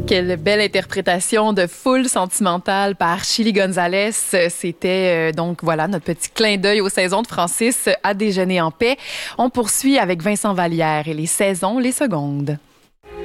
Quelle belle interprétation de Foule sentimentale par Chili Gonzalez. C'était donc voilà notre petit clin d'œil aux saisons de Francis à déjeuner en paix. On poursuit avec Vincent Vallière et les saisons, les secondes.